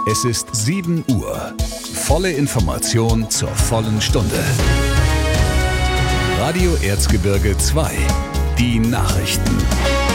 Es ist 7 Uhr. Volle Information zur vollen Stunde. Radio Erzgebirge 2. Die Nachrichten.